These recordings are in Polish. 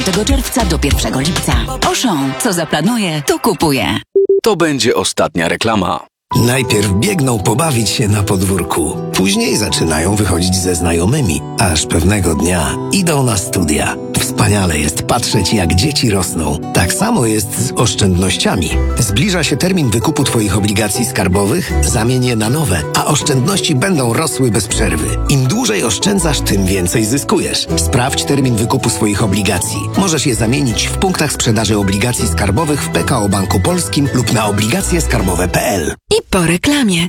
9 czerwca do 1 lipca. Auchan, co zaplanuje, to kupuje. To będzie ostatnia reklama. Najpierw biegną pobawić się na podwórku, później zaczynają wychodzić ze znajomymi, aż pewnego dnia idą na studia. Wspaniale jest patrzeć, jak dzieci rosną. Tak samo jest z oszczędnościami. Zbliża się termin wykupu Twoich obligacji skarbowych, zamień je na nowe, a oszczędności będą rosły bez przerwy. Im dłużej oszczędzasz, tym więcej zyskujesz. Sprawdź termin wykupu swoich obligacji. Możesz je zamienić w punktach sprzedaży obligacji skarbowych w PKO Banku Polskim lub na obligacjeskarbowe.pl. I po reklamie.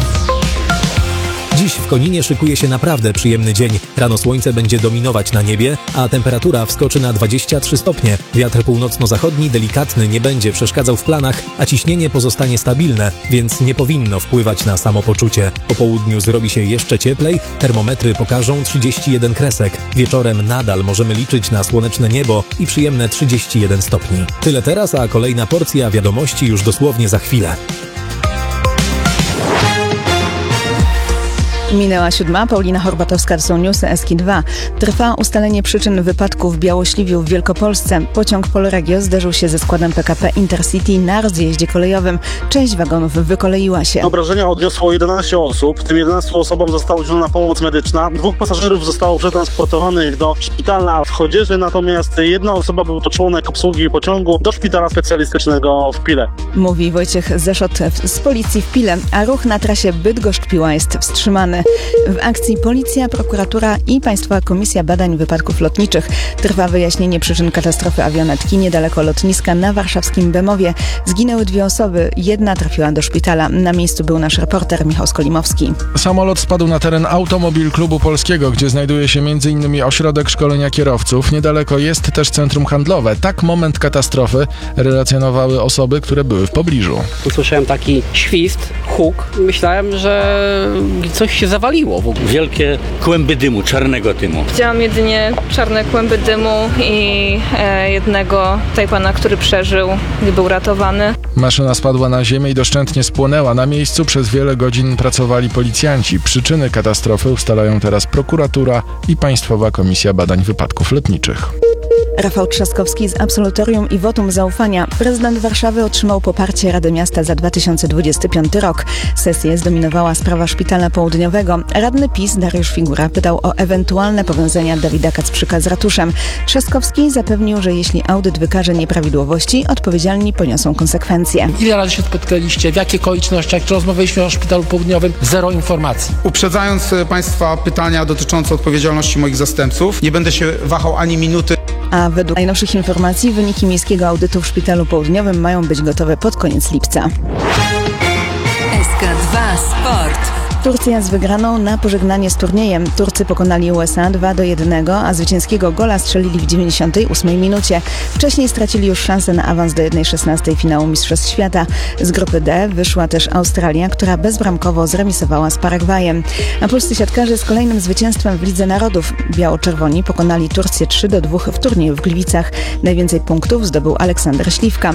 Dziś w Koninie szykuje się naprawdę przyjemny dzień. Rano słońce będzie dominować na niebie, a temperatura wskoczy na 23 stopnie. Wiatr północno-zachodni delikatny nie będzie przeszkadzał w planach, a ciśnienie pozostanie stabilne, więc nie powinno wpływać na samopoczucie. Po południu zrobi się jeszcze cieplej, termometry pokażą 31 kresek. Wieczorem nadal możemy liczyć na słoneczne niebo i przyjemne 31 stopni. Tyle teraz, a kolejna porcja wiadomości już dosłownie za chwilę. Minęła 7. Paulina Horbatowska, to są newsy SK2. Trwa ustalenie przyczyn wypadku w Białośliwiu w Wielkopolsce. Pociąg Polregio zderzył się ze składem PKP Intercity na rozjeździe kolejowym. Część wagonów wykoleiła się. Obrażenia odniosło 11 osób, w tym 11 osobom została udzielona pomoc medyczna. 2 pasażerów zostało przetransportowanych do szpitala w Chodzieży, natomiast jedna osoba był to członek obsługi pociągu do szpitala specjalistycznego w Pile. Mówi Wojciech Zeszot z policji w Pile, a ruch na trasie Bydgoszcz-Piła jest wstrzymany. W akcji policja, prokuratura i Państwowa Komisja Badań Wypadków Lotniczych. Trwa wyjaśnienie przyczyn katastrofy awionetki niedaleko lotniska na warszawskim Bemowie. Zginęły 2 osoby, jedna trafiła do szpitala. Na miejscu był nasz reporter Michał Skolimowski. Samolot spadł na teren Automobil Klubu Polskiego, gdzie znajduje się m.in. ośrodek szkolenia kierowców. Niedaleko jest też centrum handlowe. Tak moment katastrofy relacjonowały osoby, które były w pobliżu. Usłyszałem taki świst, huk. Myślałem, że coś się zawaliło w ogóle. Wielkie kłęby dymu, czarnego dymu. Widziałam jedynie czarne kłęby dymu i jednego tutaj pana, który przeżył i był ratowany. Maszyna spadła na ziemię i doszczętnie spłonęła. Na miejscu przez wiele godzin pracowali policjanci. Przyczyny katastrofy ustalają teraz prokuratura i Państwowa Komisja Badań Wypadków Lotniczych. Rafał Trzaskowski z absolutorium i wotum zaufania. Prezydent Warszawy otrzymał poparcie Rady Miasta za 2025 rok. Sesję zdominowała sprawa Szpitala Południowego. Radny PiS Dariusz Figura pytał o ewentualne powiązania Dawida Kacprzyka z ratuszem. Trzaskowski zapewnił, że jeśli audyt wykaże nieprawidłowości, odpowiedzialni poniosą konsekwencje. Ile razy się spotkaliście, w jakich okolicznościach, czy rozmawialiśmy o Szpitalu Południowym? Zero informacji. Uprzedzając Państwa pytania dotyczące odpowiedzialności moich zastępców, nie będę się wahał ani minuty. A według najnowszych informacji wyniki miejskiego audytu w Szpitalu Południowym mają być gotowe pod koniec lipca. SK2 Sport. Turcja z wygraną na pożegnanie z turniejem. Turcy pokonali USA 2-1, a zwycięskiego gola strzelili w 98 minucie. Wcześniej stracili już szansę na awans do 1/16 finału Mistrzostw Świata. Z grupy D wyszła też Australia, która bezbramkowo zremisowała z Paragwajem. A polscy siatkarze z kolejnym zwycięstwem w Lidze Narodów. Biało-czerwoni pokonali Turcję 3-2 w turnieju w Gliwicach. Najwięcej punktów zdobył Aleksander Śliwka.